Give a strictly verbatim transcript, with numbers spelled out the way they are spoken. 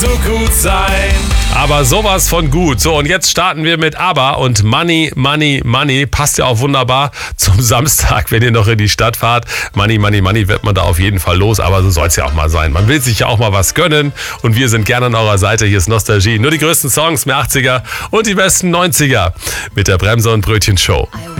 so gut sein. Aber sowas von gut. So, und jetzt starten wir mit ABBA und Money, Money, Money. Passt ja auch wunderbar zum Samstag, wenn ihr noch in die Stadt fahrt. Money, Money, Money wird man da auf jeden Fall los. Aber so soll es ja auch mal sein. Man will sich ja auch mal was gönnen. Und wir sind gerne an eurer Seite. Hier ist Nostalgie. Nur die größten Songs mehr achtziger und die besten neunziger mit der Bremse und Brötchen Show.